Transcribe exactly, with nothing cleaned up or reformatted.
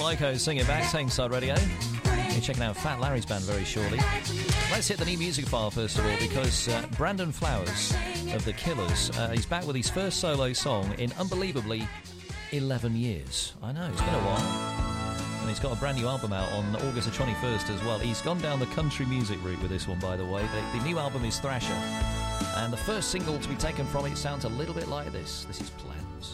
Lyco singing back, Tameside Radio. You're checking out Fat Larry's band very shortly. Let's hit the new music file first of all, because uh, Brandon Flowers of The Killers, uh, he's back with his first solo song in unbelievably eleven years. I know, it's been a while. And he's got a brand new album out on August the twenty-first as well. He's gone down the country music route with this one, by the way. The, the new album is Thrasher. And the first single to be taken from it sounds a little bit like this. This is Plans.